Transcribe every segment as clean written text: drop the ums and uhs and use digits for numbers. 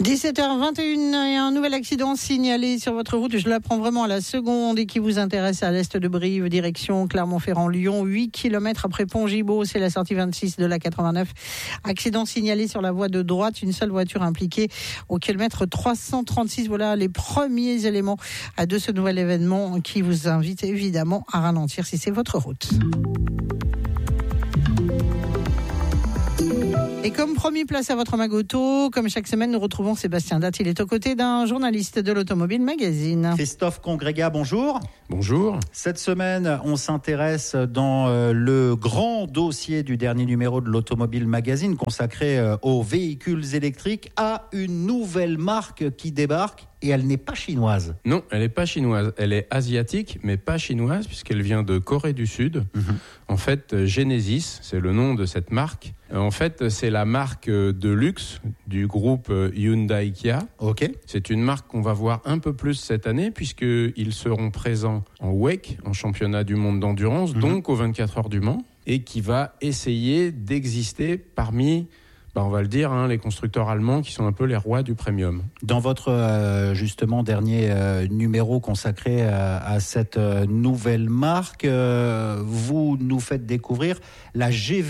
17h21 et un nouvel accident signalé sur votre route. Je l'apprends vraiment à la seconde et qui vous intéresse à l'est de Brive, direction Clermont-Ferrand-Lyon, 8 km après Pont-Gibaud, c'est la sortie 26 de la 89. Accident signalé sur la voie de droite, une seule voiture impliquée au kilomètre 336. Voilà les premiers éléments de ce nouvel événement qui vous invite évidemment à ralentir si c'est votre route. Et comme promis, place à votre Magoto. Comme chaque semaine, nous retrouvons Sébastien Datt. Il est aux côtés d'un journaliste de l'Automobile Magazine. Christophe Congrega, bonjour. Bonjour. Cette semaine, on s'intéresse dans le grand dossier du dernier numéro de l'Automobile Magazine consacré aux véhicules électriques à une nouvelle marque qui débarque. Et elle n'est pas chinoise. Non, elle n'est pas chinoise. Elle est asiatique, mais pas chinoise, puisqu'elle vient de Corée du Sud. En fait, Genesis, c'est le nom de cette marque. En fait, c'est la marque de luxe du groupe Hyundai Kia. Ok. C'est une marque qu'on va voir un peu plus cette année, puisqu'ils seront présents en WEC, en championnat du monde d'endurance, donc aux 24 heures du Mans, et qui va essayer d'exister parmi... on va le dire, les constructeurs allemands qui sont un peu les rois du premium. Dans votre justement dernier numéro consacré à cette nouvelle marque, vous nous faites découvrir la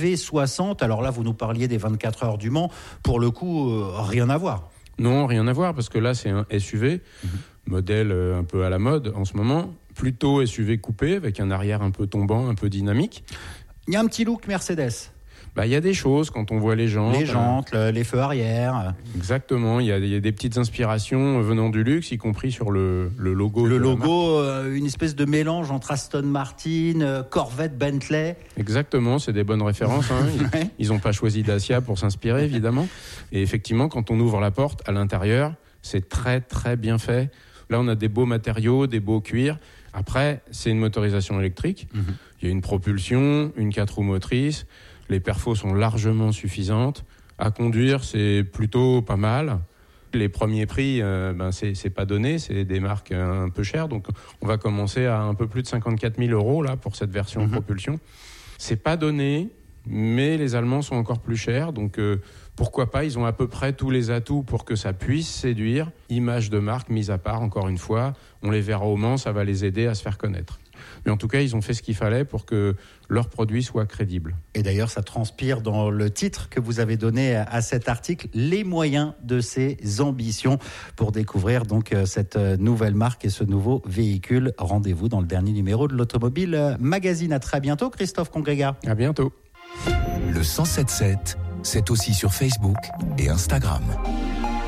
GV60. Alors là, vous nous parliez des 24 heures du Mans. Pour le coup, rien à voir. Non, rien à voir, parce que là, c'est un SUV, modèle un peu à la mode en ce moment. Plutôt SUV coupé, avec un arrière un peu tombant, un peu dynamique. Il y a un petit look Mercedes. Il y a des choses quand on voit les jantes. Les jantes, les feux arrière. Exactement, il y a des petites inspirations venant du luxe, y compris sur le logo. Le logo, une espèce de mélange entre Aston Martin, Corvette, Bentley. Exactement, c'est des bonnes références. Ils n'ont pas choisi Dacia pour s'inspirer, évidemment. Et effectivement, quand on ouvre la porte, à l'intérieur, c'est très très bien fait. Là, on a des beaux matériaux, des beaux cuirs. Après, c'est une motorisation électrique. Il y a une propulsion, une 4 roues motrices. Les perfos sont largement suffisantes. À conduire, c'est plutôt pas mal. Les premiers prix, c'est pas donné, c'est des marques un peu chères. Donc, on va commencer à un peu plus de 54 000 € là, pour cette version propulsion. C'est pas donné, mais les Allemands sont encore plus chers. Donc, pourquoi pas, ils ont à peu près tous les atouts pour que ça puisse séduire. Image de marque mise à part, encore une fois. On les verra au Mans, ça va les aider à se faire connaître. Mais en tout cas, ils ont fait ce qu'il fallait pour que leurs produits soient crédibles. Et d'ailleurs, ça transpire dans le titre que vous avez donné à cet article, les moyens de ses ambitions. Pour découvrir donc cette nouvelle marque et ce nouveau véhicule, rendez-vous dans le dernier numéro de l'Automobile Magazine. À très bientôt, Christophe Congrega. À bientôt. Le 107.7, c'est aussi sur Facebook et Instagram.